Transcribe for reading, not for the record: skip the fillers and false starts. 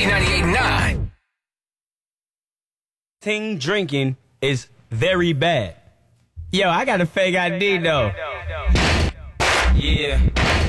Z98.9. Ting drinking is very bad. Yo, I got a fake ID though. Yeah.